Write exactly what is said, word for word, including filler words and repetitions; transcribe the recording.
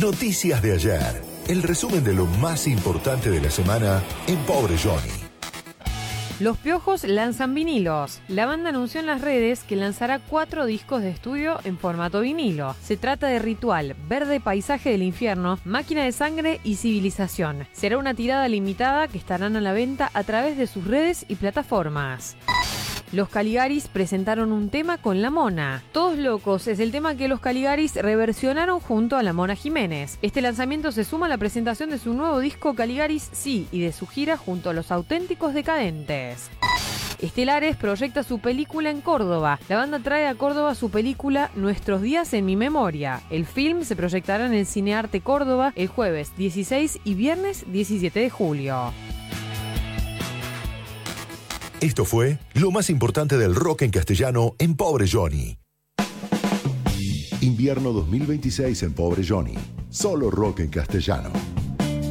Noticias de ayer. El resumen de lo más importante de la semana en Pobre Johnny. Los Piojos lanzan vinilos. La banda anunció en las redes que lanzará cuatro discos de estudio en formato vinilo. Se trata de Ritual, Verde Paisaje del Infierno, Máquina de Sangre y Civilización. Será una tirada limitada que estarán a la venta a través de sus redes y plataformas. Los Caligaris presentaron un tema con La Mona. Todos Locos es el tema que los Caligaris reversionaron junto a La Mona Jiménez. Este lanzamiento se suma a la presentación de su nuevo disco Caligaris Sí y de su gira junto a Los Auténticos Decadentes. Estelares proyecta su película en Córdoba. La banda trae a Córdoba su película Nuestros días en mi memoria. El film se proyectará en el Cinearte Córdoba el jueves dieciséis y viernes diecisiete de julio. Esto fue lo más importante del rock en castellano en Pobre Johnny. Invierno dos mil veintiséis en Pobre Johnny. Solo rock en castellano.